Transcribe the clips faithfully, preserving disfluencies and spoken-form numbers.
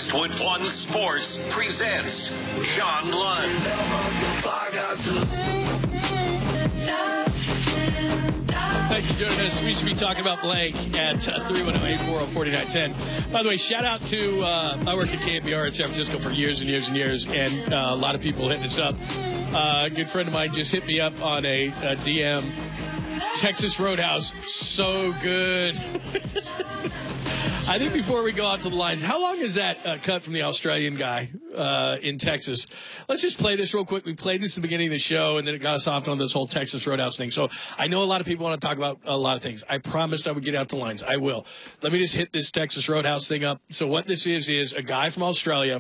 Westwood One Sports presents John Lund. Thanks for joining us. We should be talking about Blake at uh, three one zero, eight four zero, four nine one zero. By the way, shout out to, uh, I worked at K B R in San Francisco for years and years and years, and uh, a lot of people hitting us up. Uh, a good friend of mine just hit me up on a, a D M. Texas Roadhouse, so good. I think before we go out to the lines, how long is that uh, cut from the Australian guy uh, in Texas? Let's just play this real quick. We played this at the beginning of the show, and then it got us off on this whole Texas Roadhouse thing. So I know a lot of people want to talk about a lot of things. I promised I would get out the lines. I will. Let me just hit this Texas Roadhouse thing up. So what this is is a guy from Australia.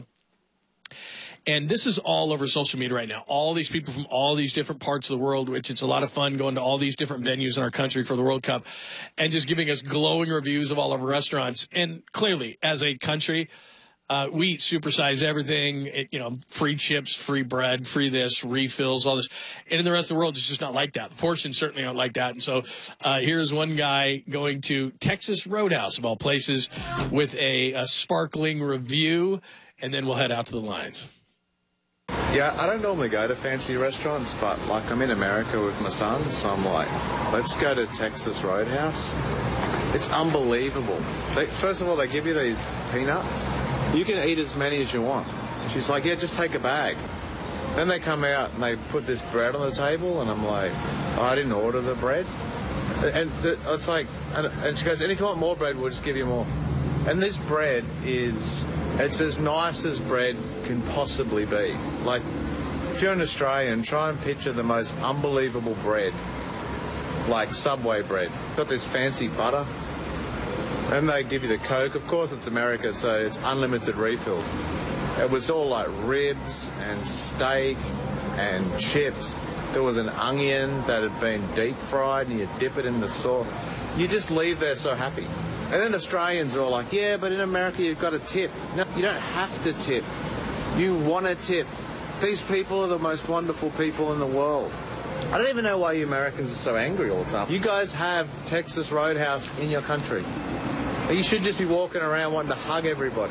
And this is all over social media right now. All these people from all these different parts of the world, which it's a lot of fun going to all these different venues in our country for the World Cup and just giving us glowing reviews of all of our restaurants. And clearly, as a country, uh, we eat supersize everything, it, you know, free chips, free bread, free this, refills, all this. And in the rest of the world, it's just not like that. The portions certainly aren't like that. And so uh, here's one guy going to Texas Roadhouse, of all places, with a, a sparkling review, and then we'll head out to the lines. Yeah, I don't normally go to fancy restaurants, but like I'm in America with my son, so I'm like, let's go to Texas Roadhouse. It's unbelievable. They, first of all, they give you these peanuts. You can eat as many as you want. She's like, yeah, just take a bag. Then they come out and they put this bread on the table, and I'm like, oh, I didn't order the bread. And the, it's like, and, and she goes, and if you want more bread, we'll just give you more. And this bread is, it's as nice as bread can possibly be. Like, if you're an Australian, try and picture the most unbelievable bread, like Subway bread. Got this fancy butter, and they give you the Coke. Of course, it's America, so it's unlimited refill. It was all like ribs and steak and chips. There was an onion that had been deep fried, and you dip it in the sauce. You just leave there so happy. And then Australians are all like, yeah, but in America you've got to tip. No, you don't have to tip. You want to tip. These people are the most wonderful people in the world. I don't even know why you Americans are so angry all the time. You guys have Texas Roadhouse in your country. You should just be walking around wanting to hug everybody.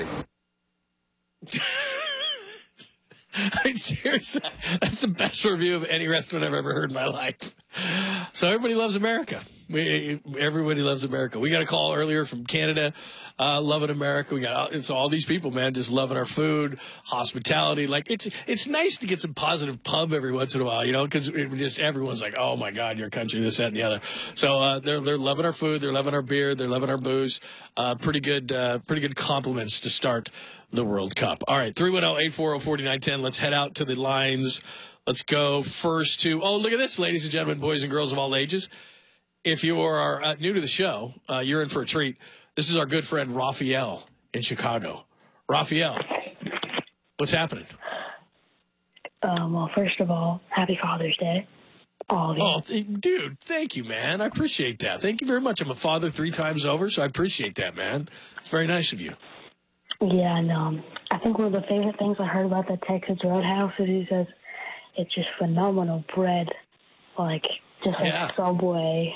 I seriously, that's the best review of any restaurant I've ever heard in my life. So everybody loves America. We, everybody loves America. We got a call earlier from Canada, uh, loving America. We got it's all these people, man, just loving our food, hospitality. Like it's it's nice to get some positive pub every once in a while, you know, because just everyone's like, oh my God, your country, this, that, and the other. So uh, they're they're loving our food, they're loving our beer, they're loving our booze. Uh, pretty good, uh, pretty good compliments to start the World Cup. All right, three one zero, eight four zero, four nine one zero. Let's head out to the lines. Let's go first to, oh, look at this, ladies and gentlemen, boys and girls of all ages. If you are uh, new to the show, uh, you're in for a treat. This is our good friend Raphael in Chicago. Raphael, what's happening? Um, well, first of all, happy Father's Day. All of you. Oh, th- dude, thank you, man. I appreciate that. Thank you very much. I'm a father three times over, so I appreciate that, man. It's very nice of you. Yeah, and um, I think one of the favorite things I heard about the Texas Roadhouse is he says it's just phenomenal bread, like just like yeah. Subway.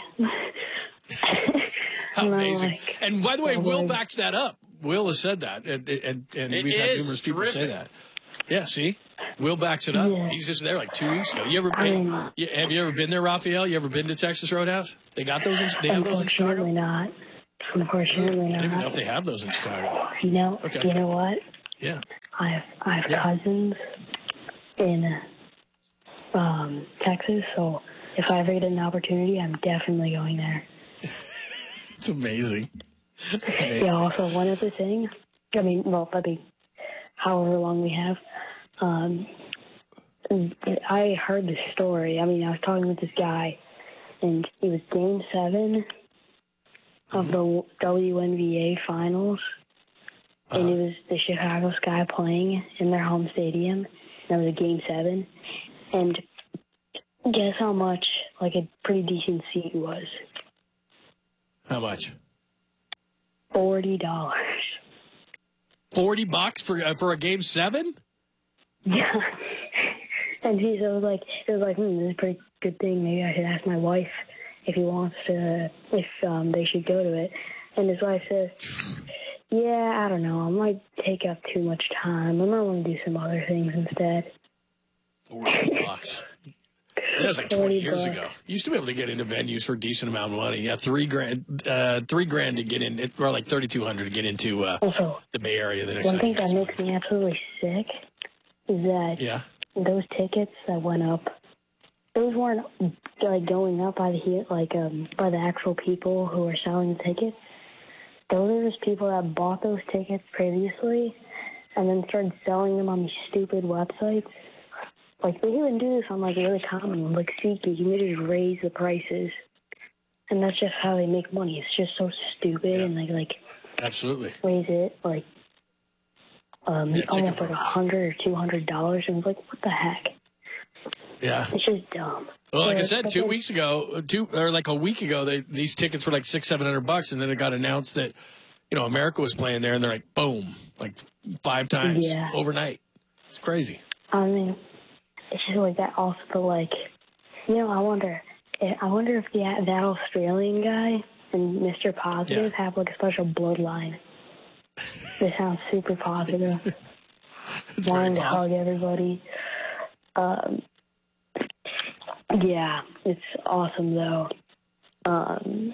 How amazing. Like, and by the way, Subway. Will backs that up. Will has said that, and, and, and It we've had is numerous people terrific. say that. Yeah, see? Will backs it up. Yeah. He's just there like two weeks ago. You ever? I mean, you, have you ever been there, Raphael? You ever been to Texas Roadhouse? They got those. In, they have those in Chicago. Unfortunately not. Unfortunately I not. don't even know if they have those in Chicago. You know, Okay. you know what? Yeah. I have I have Yeah. cousins in um, Texas, so if I ever get an opportunity, I'm definitely going there. It's amazing. amazing. Yeah. Also, one other thing. I mean, well, I mean, however long we have. Um, I heard the story. I mean, I was talking with this guy, and it was Game Seven of the W N B A Finals, and Uh-huh. it was the Chicago Sky playing in their home stadium. That was a Game Seven, and guess how much, like a pretty decent seat was? How much? Forty dollars. Forty bucks for uh, for a game seven? Yeah. And he so it was like it was like, hmm, this is a pretty good thing. Maybe I should ask my wife if he wants to, if um, they should go to it. And his wife says, Yeah, I don't know. I might take up too much time. I might want to do some other things instead. forty bucks. That was like twenty years bucks. ago. You used to be able to get into venues for a decent amount of money. Yeah, three grand, uh, three grand to get in, or like thirty-two hundred to get into uh, Also, the Bay Area. The next one time thing you guys that makes play. me absolutely sick is that Yeah. those tickets that went up, those weren't like going up by the like um by the actual people who are selling the tickets. Those are just people that bought those tickets previously and then started selling them on these stupid websites. Like, they even do this on, like, really common ones, like SeatGeek. You can just raise the prices. And that's just how they make money. It's just so stupid, Yeah. and they, like, Absolutely. raise it, like, um, Yeah, ticket almost like brokers. a hundred or two hundred dollars. And it's like, what the heck? Yeah. It's just dumb. Well, like I Yeah, said, but two then- weeks ago, two or like a week ago, they these tickets were like six, seven hundred bucks, and then it got announced that, you know, America was playing there, and they're like, boom, like five times Yeah. overnight. It's crazy. I mean, it's just like that. Also, but like, you know, I wonder, I wonder if the that Australian guy and Mister Positive Yeah. have like a special bloodline. They sound super positive, It's very wanting to hug possible. everybody. Um, yeah, it's awesome though. Um,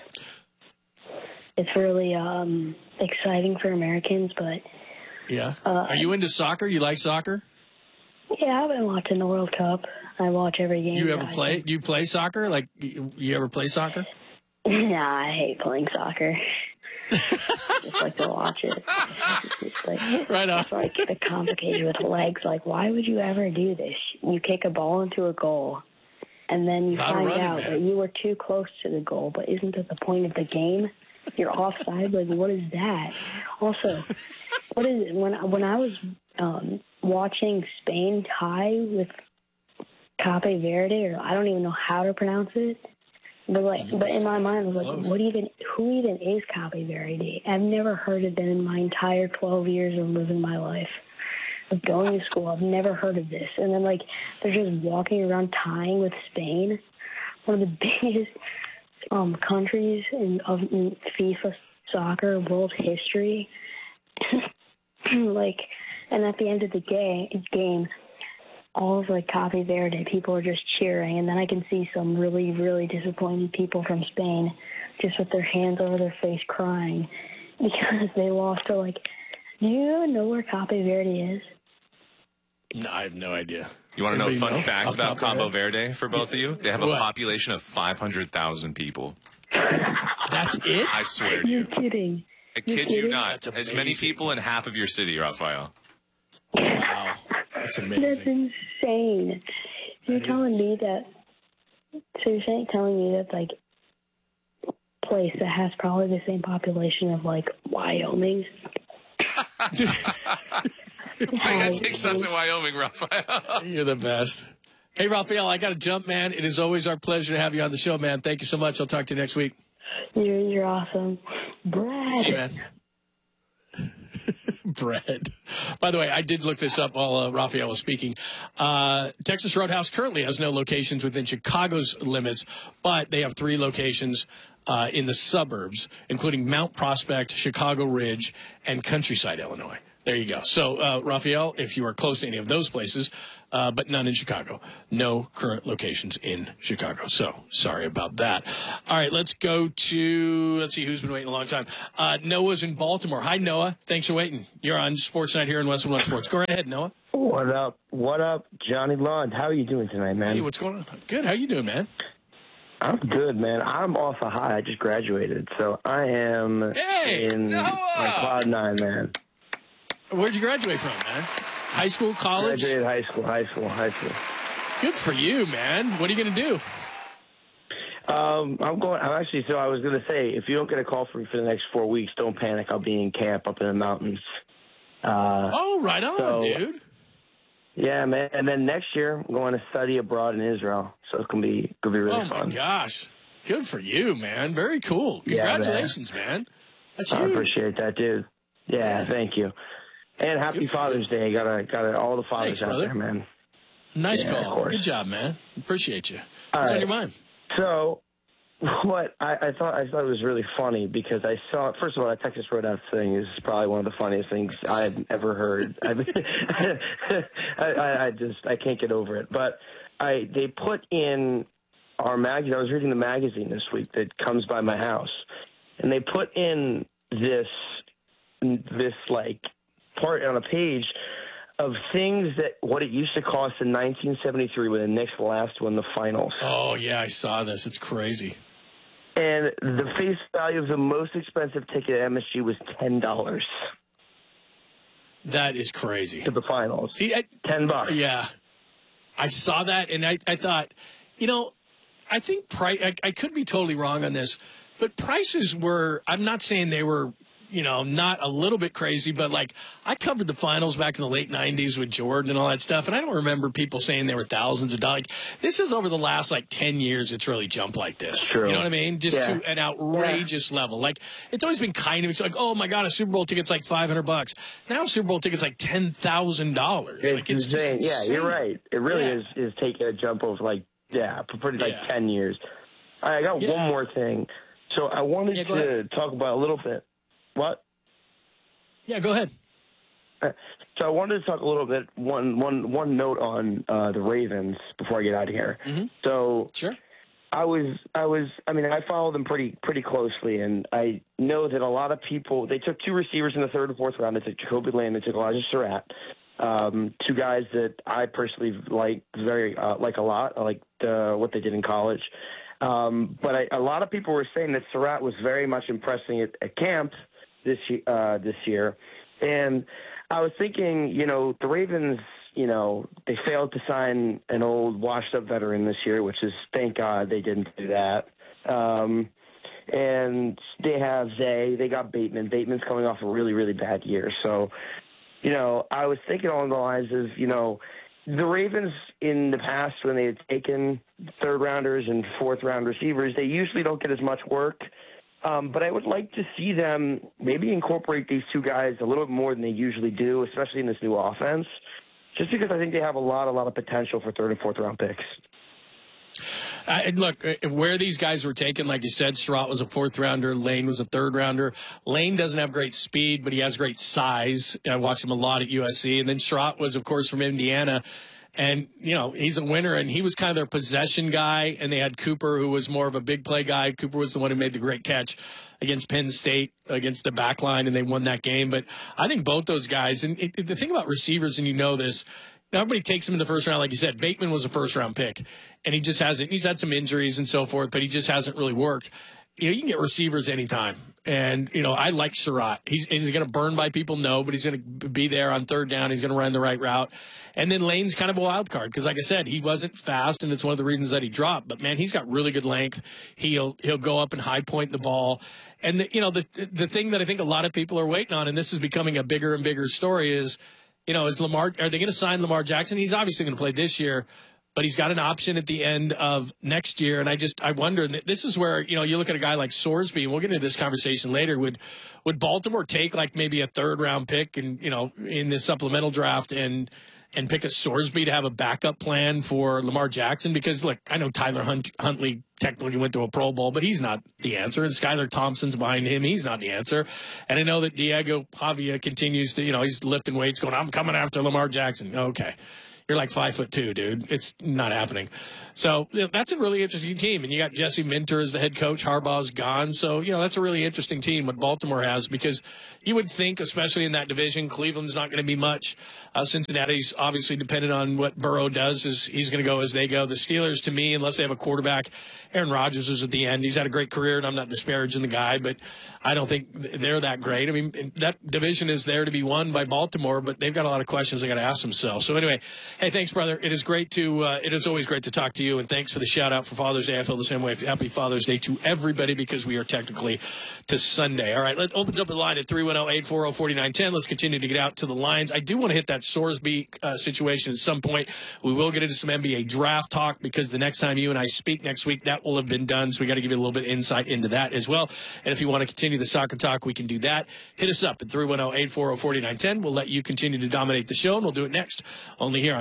it's really um exciting for Americans, but Yeah. uh, Are you into soccer? You like soccer? yeah, I've been watching the World Cup. I watch every game. You ever guys. play? You play soccer? Like you, you ever play soccer? Nah, I hate playing soccer. Just like to watch it. It's like, Right on. it's like the complicated with legs. Like, why would you ever do this? You kick a ball into a goal, and then you Lot of find running, out man. that you were too close to the goal. But isn't that the point of the game? You're offside. Like, what is that? Also, what is it? When when I was um, watching Spain tie with Cape Verde, or I don't even know how to pronounce it. But like, but in my mind, I was like, Close. what even? Who even is Cape Verde? I've never heard of them in my entire twelve years of living my life, of going to school. I've never heard of this. And then like, they're just walking around tying with Spain, one of the biggest um countries in of in FIFA soccer world history. Like, and at the end of the game, game. all of like Cape Verde, people are just cheering, and then I can see some really, really disappointed people from Spain just with their hands over their face crying because they lost to like, do you even know where Cape Verde is? No, I have no idea. You want to know a Anybody fun know? fact Off the about top of Cabo your head? Verde for both of you? They have a What? population of five hundred thousand people. That's it? I swear to You're you. kidding. I You're kid you kidding? not. That's As many amazing. people in half of your city, Raphael. Wow. That's That's amazing. insane. You're That is telling me that, so you're saying, telling me that like place that has probably the same population of like Wyoming. I gotta take shots in Wyoming, Raphael. You're the best. Hey, Raphael, I got to jump, man. It is always our pleasure to have you on the show, man. Thank you so much. I'll talk to you next week. You're you're awesome, Brad. See you, man. Bread. By the way, I did look this up while uh, Raphael was speaking. Uh, Texas Roadhouse currently has no locations within Chicago's limits, but they have three locations uh, in the suburbs, including Mount Prospect, Chicago Ridge, and Countryside, Illinois. There you go. So, uh, Raphael, if you are close to any of those places, uh, but none in Chicago, no current locations in Chicago. So, sorry about that. All right, let's go to, let's see who's been waiting a long time. Uh, Noah's in Baltimore. Hi, Noah. Thanks for waiting. You're on Sports Night here in Westwood One Sports. Go right ahead, Noah. What up? What up, Johnny Lund? How are you doing tonight, man? Hey, what's going on? Good. How you doing, man? I'm good, man. I'm off a high. I just graduated, so I am Hey, in Noah! on cloud nine, man. Where'd you graduate from, man? High school, college? Graduated high school, high school, high school. Good for you, man. What are you going to do? Um, I'm going. I'm actually. So I was gonna say, if you don't get a call from me for the next four weeks, don't panic. I'll be in camp up in the mountains. Uh, Oh, right on, So- dude. yeah, man. And then next year, I'm going to study abroad in Israel. So it's gonna be gonna be really Oh, my fun. gosh. Good for you, man. Very cool. Yeah, man. Congratulations, man. That's I huge. appreciate that, dude. Yeah, thank you. And happy Good for Father's Day. Gotta gotta all the fathers Thanks, out brother. there, man. Nice Yeah, of call. course. Good job, man. Appreciate you. All What's on right. your mind? So, what I, I thought I thought it was really funny because I saw, first of all, that Texas Roadhouse thing is probably one of the funniest things I've ever heard. I, I, I just I can't get over it. But I they put in our magazine. I was reading the magazine this week that comes by my house, and they put in this this like part on a page of things that what it used to cost in nineteen seventy-three when the Knicks last won the finals. Oh, yeah, I saw this. It's crazy. And the face value of the most expensive ticket at M S G was ten dollars. That is crazy. To the finals. See, I, ten bucks. Yeah. I saw that, and I, I thought, you know, I think price, I, I could be totally wrong on this, but prices were, I'm not saying they were, you know, not a little bit crazy, but like I covered the finals back in the late nineties with Jordan and all that stuff. And I don't remember people saying they were thousands of dollars. This is over the last like ten years. It's really jumped like this. True. You know what I mean? Just yeah. to an outrageous yeah. level. Like it's always been kind of, it's like, oh my God, a Super Bowl ticket's like five hundred bucks. Now a Super Bowl ticket's like ten thousand dollars. It's like, it's insane. Just yeah, insane. You're right. It really yeah. is, is taking a jump over like, yeah, for pretty like yeah. ten years. All right, I got yeah. one more thing. So I wanted yeah, to ahead. talk about a little bit. What? Yeah, go ahead. So I wanted to talk a little bit, one, one, one note on uh, the Ravens before I get out of here. Mm-hmm. So sure. I was, I was, I mean, I follow them pretty, pretty closely, and I know that a lot of people, they took two receivers in the third and fourth round. They took Jacoby Lamb, they took Elijah Surratt, um, two guys that I personally like very, uh, like a lot. I like uh, what they did in college. Um, but I, a lot of people were saying that Surratt was very much impressing at, at camp this uh, this year, and I was thinking, you know, the Ravens, you know, they failed to sign an old washed-up veteran this year, which is, thank God they didn't do that. Um, and they have Zay, they got Bateman. Bateman's coming off a really, really bad year. So, you know, I was thinking along the lines of, you know, the Ravens in the past when they had taken third-rounders and fourth-round receivers, they usually don't get as much work. Um, but I would like to see them maybe incorporate these two guys a little bit more than they usually do, especially in this new offense, just because I think they have a lot, a lot of potential for third and fourth round picks. Uh, and look, where these guys were taken, like you said, Surratt was a fourth rounder, Lane was a third rounder. Lane doesn't have great speed, but he has great size. I watched him a lot at U S C. And then Surratt was, of course, from Indiana. And, you know, he's a winner, and he was kind of their possession guy, and they had Cooper, who was more of a big play guy. Cooper was the one who made the great catch against Penn State, against the back line, and they won that game. But I think both those guys, and it, the thing about receivers, and you know this, everybody takes him in the first round, like you said. Bateman was a first-round pick, and he just hasn't – he's had some injuries and so forth, but he just hasn't really worked. You know, you can get receivers anytime. And, you know, I like Surratt. He's, he's going to burn by people, no, but he's going to be there on third down. He's going to run the right route. And then Lane's kind of a wild card because, like I said, he wasn't fast, and it's one of the reasons that he dropped. But, man, he's got really good length. He'll he'll go up and high point the ball. And, the, you know, the the thing that I think a lot of people are waiting on, and this is becoming a bigger and bigger story, is, you know, is Lamar – are they going to sign Lamar Jackson? He's obviously going to play this year. But he's got an option at the end of next year. And I just, I wonder, and this is where, you know, you look at a guy like Sorsby, and we'll get into this conversation later. Would, would Baltimore take like maybe a third round pick and, you know, in this supplemental draft and, and pick a Sorsby to have a backup plan for Lamar Jackson? Because look, I know Tyler Hunt, Huntley technically went to a Pro Bowl, but he's not the answer. And Skylar Thompson's behind him. He's not the answer. And I know that Diego Pavia continues to, you know, he's lifting weights going, I'm coming after Lamar Jackson. Okay. You're like five foot two, dude. It's not happening. So you know, that's a really interesting team. And you got Jesse Minter as the head coach. Harbaugh's gone. So, you know, that's a really interesting team what Baltimore has because you would think, especially in that division, Cleveland's not going to be much. Uh, Cincinnati's obviously dependent on what Burrow does. Is he's going to go as they go. The Steelers, to me, unless they have a quarterback, Aaron Rodgers is at the end. He's had a great career, and I'm not disparaging the guy, but I don't think they're that great. I mean, that division is there to be won by Baltimore, but they've got a lot of questions they got to ask themselves. So anyway, hey, thanks, brother. It is great to, uh, it is always great to talk to you, and thanks for the shout out for Father's Day. I feel the same way. Happy Father's Day to everybody because we are technically to Sunday. All right, let's open up the line at three one zero, eight four zero, four nine one zero. Let's continue to get out to the lines. I do want to hit that Sorsby uh, situation at some point. We will get into some N B A draft talk because the next time you and I speak next week, that will have been done. So we got to give you a little bit of insight into that as well. And if you want to continue the soccer talk, we can do that. Hit us up at three one zero, eight four zero, four nine one zero. We'll let you continue to dominate the show, and we'll do it next only here on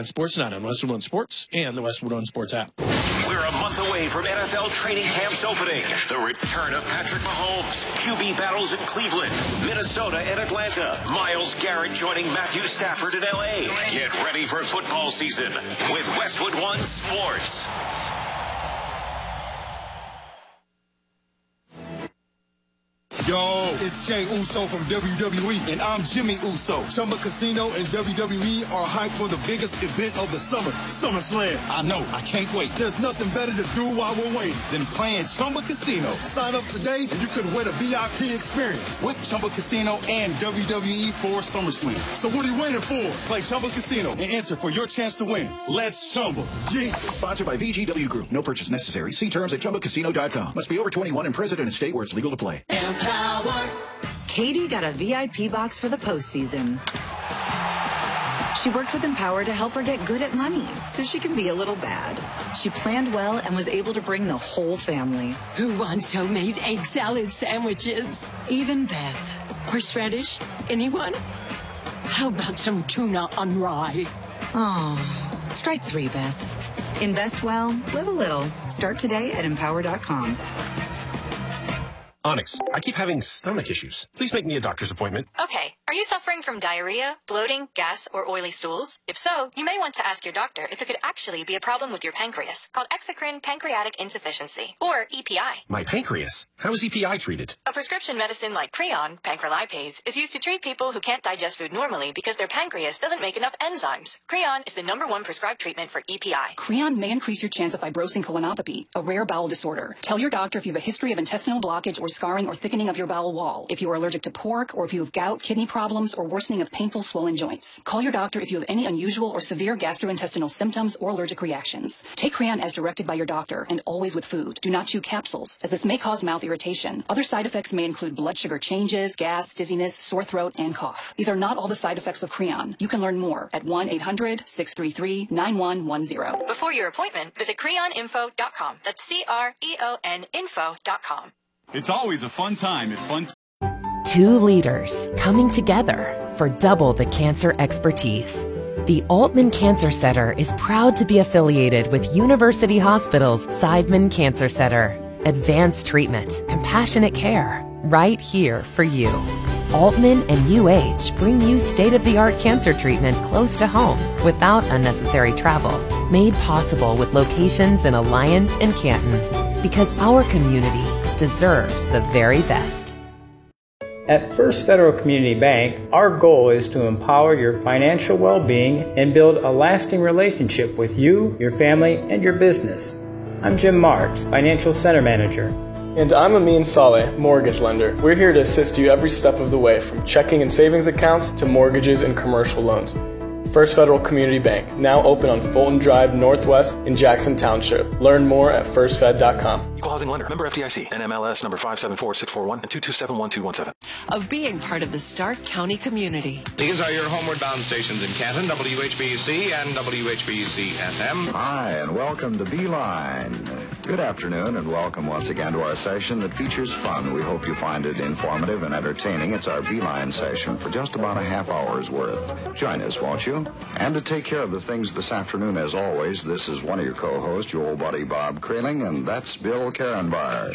One Sports Night on Westwood One Sports and the Westwood One Sports app. We're a month away from N F L training camps opening. The return of Patrick Mahomes, Q B battles in Cleveland, Minnesota, and Atlanta. Myles Garrett joining Matthew Stafford in L A. Get ready for football season with Westwood One Sports. Yo, it's Jey Uso from W W E, and I'm Jimmy Uso. Chumba Casino and W W E are hyped for the biggest event of the summer, SummerSlam. I know, I can't wait. There's nothing better to do while we're waiting than playing Chumba Casino. Sign up today and you could win a V I P experience with Chumba Casino and W W E for SummerSlam. So what are you waiting for? Play Chumba Casino and enter for your chance to win. Let's Chumba. Yeah. Sponsored by V G W Group. No purchase necessary. See terms at chumba casino dot com. Must be over twenty-one and present in a state where it's legal to play. Katie got a V I P box for the postseason. She worked with Empower to help her get good at money so she can be a little bad. She planned well and was able to bring the whole family. Who wants homemade egg salad sandwiches? Even Beth. Horseradish? Anyone? How about some tuna on rye? Oh, strike three, Beth. Invest well, live a little. Start today at empower dot com. Onyx, I keep having stomach issues. Please make me a doctor's appointment. Okay. Are you suffering from diarrhea, bloating, gas, or oily stools? If so, you may want to ask your doctor if it could actually be a problem with your pancreas, called exocrine pancreatic insufficiency, or E P I. My pancreas? How is E P I treated? A prescription medicine like Creon, pancrelipase, is used to treat people who can't digest food normally because their pancreas doesn't make enough enzymes. Creon is the number one prescribed treatment for E P I. Creon may increase your chance of fibrosing colonopathy, a rare bowel disorder. Tell your doctor if you have a history of intestinal blockage or scarring or thickening of your bowel wall, if you are allergic to pork, or if you have gout, kidney problems, or worsening of painful swollen joints. Call your doctor if you have any unusual or severe gastrointestinal symptoms or allergic reactions. Take Creon as directed by your doctor and always with food. Do not chew capsules, as this may cause mouth irritation. Other side effects may include blood sugar changes, gas, dizziness, sore throat, and cough. These are not all the side effects of Creon. You can learn more at one eight hundred, six three three, nine one one zero. Before your appointment, visit creon info dot com. That's C R E O N info dot com. It's always a fun time at Fun. Two leaders coming together for double the cancer expertise. The Altman Cancer Center is proud to be affiliated with University Hospital's Seidman Cancer Center. Advanced treatment, compassionate care, right here for you. Altman and U H bring you state-of-the-art cancer treatment close to home without unnecessary travel. Made possible with locations in Alliance and Canton. Because our community deserves the very best. At First Federal Community Bank, our goal is to empower your financial well-being and build a lasting relationship with you, your family, and your business. I'm Jim Marks, Financial Center Manager. And I'm Amin Saleh, mortgage lender. We're here to assist you every step of the way, from checking and savings accounts to mortgages and commercial loans. First Federal Community Bank, now open on Fulton Drive Northwest in Jackson Township. Learn more at first fed dot com. Equal housing lender. Member F D I C. N M L S number five seven four six four one and two two seven one two one seven. Of being part of the Stark County community. These are your homeward bound stations in Canton, W H B C and W H B C F M. Hi, and welcome to Beeline. Good afternoon, and welcome once again to our session that features fun. We hope you find it informative and entertaining. It's our Beeline session for just about a half hour's worth. Join us, won't you? And to take care of the things this afternoon, as always, this is one of your co-hosts, your old buddy Bob Kraling, and that's Bill Karenbauer.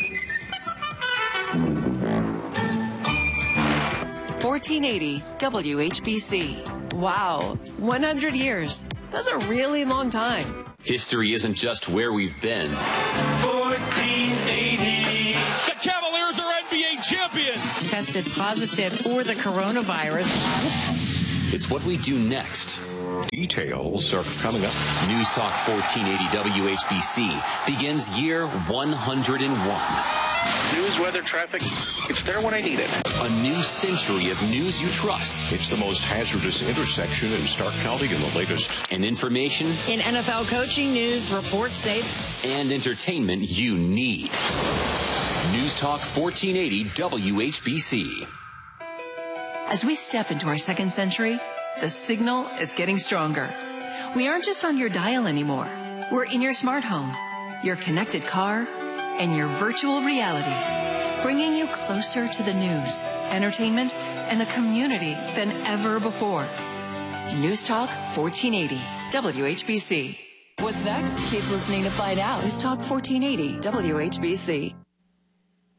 fourteen eighty W H B C. Wow, one hundred years. That's a really long time. History isn't just where we've been. fourteen eighty. The Cavaliers are N B A champions. Tested positive for the coronavirus. It's what we do next. Details are coming up. News Talk fourteen eighty W H B C begins year one hundred one. News, weather, traffic, it's there when I need it. A new century of news you trust. It's the most hazardous intersection in Stark County in the latest. And information. In N F L coaching news, reports safe. And entertainment you need. News Talk fourteen eighty W H B C. As we step into our second century, the signal is getting stronger. We aren't just on your dial anymore. We're in your smart home, your connected car, and your virtual reality, bringing you closer to the news, entertainment, and the community than ever before. News Talk fourteen eighty W H B C. What's next? Keep listening to find out. News Talk fourteen eighty W H B C.